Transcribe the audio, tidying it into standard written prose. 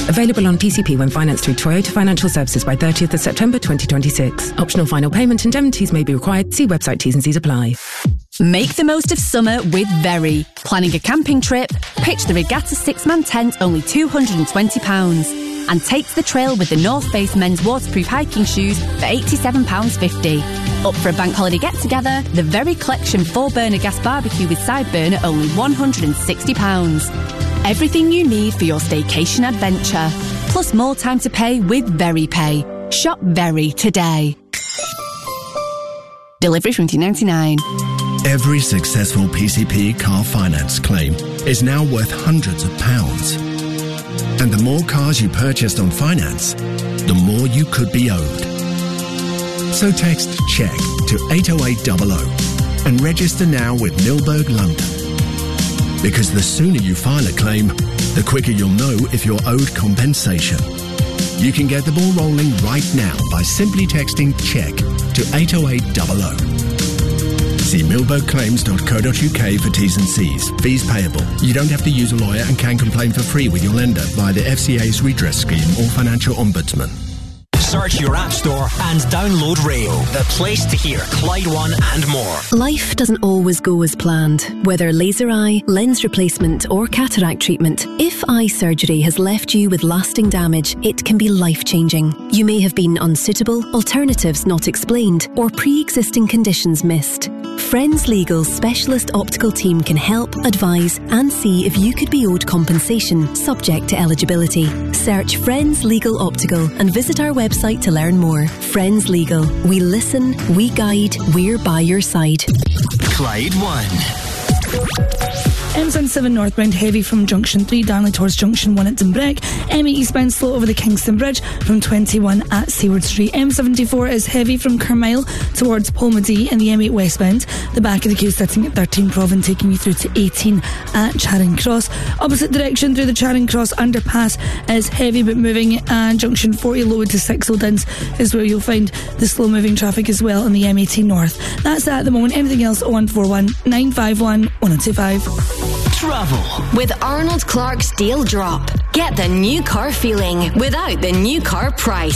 Available on PCP when financed through Toyota Financial Services by 30th of September 2026. Optional final payment indemnities may be required. See website T's and C's apply. Make the most of summer with Very. Planning a camping trip? Pitch the Regatta 6-man tent, only £220. And take to the trail with the North Face men's waterproof hiking shoes for £87.50. Up for a bank holiday get-together? The Very Collection 4-burner gas barbecue with side burner, only £160. Everything you need for your staycation adventure. Plus more time to pay with Very Pay. Shop Very today. Delivery from $19.99. Every successful PCP car finance claim is now worth hundreds of pounds. And the more cars you purchased on finance, the more you could be owed. So text CHECK to 80800 and register now with Milberg London. Because the sooner you file a claim, the quicker you'll know if you're owed compensation. You can get the ball rolling right now by simply texting CHECK to 80800. See milbergclaims.co.uk for T's and C's. Fees payable. You don't have to use a lawyer and can complain for free with your lender via the FCA's redress scheme or financial ombudsman. Search your app store and download Rail, the place to hear Clyde One and more. Life doesn't always go as planned. Whether laser eye, lens replacement or cataract treatment, if eye surgery has left you with lasting damage, it can be life-changing. You may have been unsuitable, alternatives not explained, or pre-existing conditions missed. Friends Legal's specialist optical team can help, advise and see if you could be owed compensation subject to eligibility. Search Friends Legal Optical and visit our website to learn more. Friends Legal. We listen, we guide, we're by your side. Clyde One. M77 northbound heavy from Junction 3 down towards Junction 1 at Dumbreck. M8 eastbound slow over the Kingston Bridge from 21 at Seward Street. M74 is heavy from Carmyle towards Polmadie and the M8 westbound. The back of the queue sitting at 13 Provan, taking you through to 18 at Charing Cross. Opposite direction through the Charing Cross underpass is heavy but moving, and Junction 40 low to 6 O'Dins is where you'll find the slow moving traffic as well on the M18 north. That's that at the moment. Anything else? 0141 951 1025. Travel with Arnold Clark's Deal Drop. Get the new car feeling without the new car price.